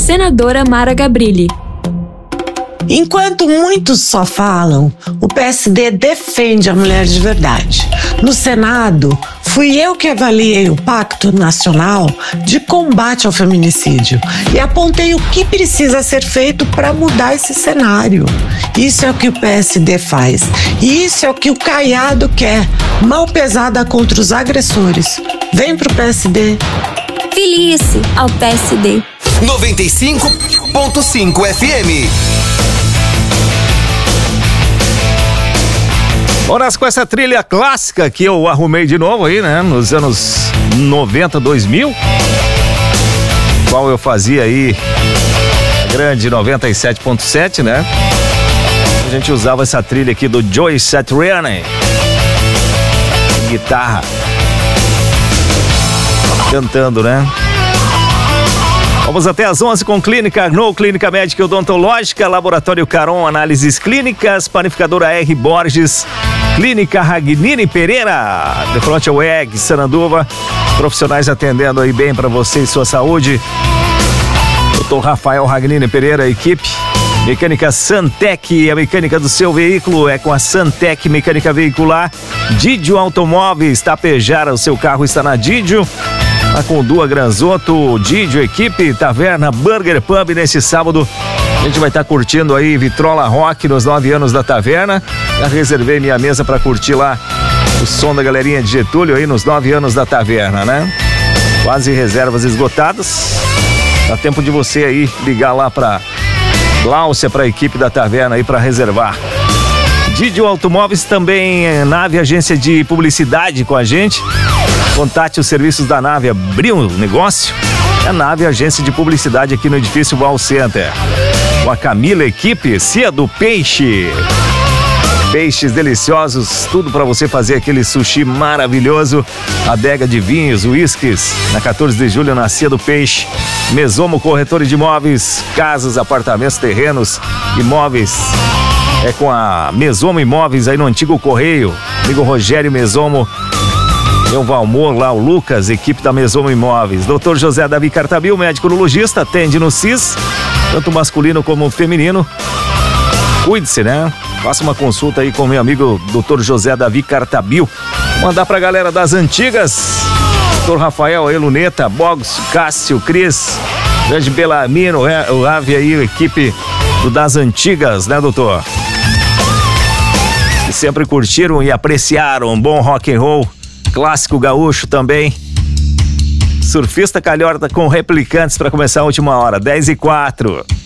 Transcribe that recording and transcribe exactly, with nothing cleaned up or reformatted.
senadora Mara Gabrilli. Enquanto muitos só falam, o P S D defende a mulher de verdade. No Senado, fui eu que avaliei o Pacto Nacional de Combate ao Feminicídio e apontei o que precisa ser feito para mudar esse cenário. Isso é o que o P S D faz. E isso é o que o Caiado quer. Mão pesada contra os agressores. Vem pro P S D. Filie-se ao P S D. noventa e cinco ponto cinco F M. Horas com essa trilha clássica que eu arrumei de novo aí, né? Nos anos noventa, dois mil. Qual eu fazia aí a grande noventa e sete ponto sete, né? A gente usava essa trilha aqui do Joey Satriani. Guitarra. Cantando, né? Vamos até às onze com Clínica Arnaud, Clínica Médica e Odontológica, Laboratório Caron, Análises Clínicas, Panificadora R. Borges, Clínica Ragnini Pereira, de frente ao E G, Sananduva, profissionais atendendo aí bem para você e sua saúde. doutor Rafael Ragnini Pereira, equipe. Mecânica Santec, a mecânica do seu veículo é com a Santec Mecânica Veicular. Didio Automóveis, Tapejara, o seu carro está na Didio. Tá com Dua Granzotto, Didio, equipe, Taverna Burger Pub nesse sábado. A gente vai estar tá curtindo aí Vitrola Rock nos nove anos da Taverna. Já reservei minha mesa para curtir lá o som da galerinha de Getúlio aí nos nove anos da Taverna, né? Quase reservas esgotadas. Dá tempo de você aí ligar lá para Gláucia, para a equipe da Taverna aí para reservar. Didio Automóveis também, Nave, agência de publicidade com a gente. Contate os serviços da Nave, abriu um negócio. É a Nave, agência de publicidade aqui no edifício Wall Center. Com a Camila, equipe, Cia do Peixe. Peixes deliciosos, tudo para você fazer aquele sushi maravilhoso. Adega de vinhos, uísques, na quatorze de julho na Cia do Peixe. Mesomo Corretor de Imóveis, casas, apartamentos, terrenos, imóveis. É com a Mesomo Imóveis aí no antigo Correio. Amigo Rogério Mesomo. Meu Valmor lá, o Lucas, equipe da Mesomo Imóveis. doutor José Davi Cartabil, médico urologista, atende no C I S, tanto masculino como feminino. Cuide-se, né? Faça uma consulta aí com meu amigo doutor José Davi Cartabil. Mandar pra galera das antigas. doutor Rafael, Eluneta, Bogos, Cássio, Cris, grande Belamino, é, o Ave aí, a equipe do das antigas, né, doutor? Que sempre curtiram e apreciaram um bom rock and roll. Clássico gaúcho também. Surfista Calhorda com Replicantes para começar a última hora, dez e quatro.